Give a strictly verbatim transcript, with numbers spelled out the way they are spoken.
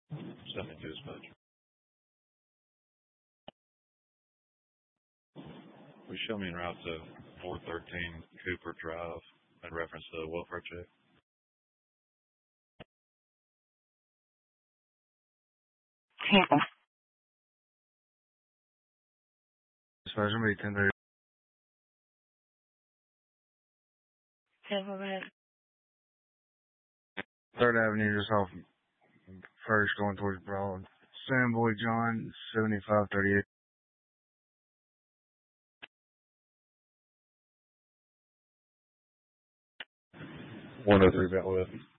seventy-two dispatch. We show me en route to four thirteen Cooper Drive in reference to the welfare check. Tampa. Dispatch, I'm ten thirty. Tampa, man. Third Avenue, just off First, going towards Broad. Sam Boy John, seventy-five thirty-eight. one oh three Bentwood.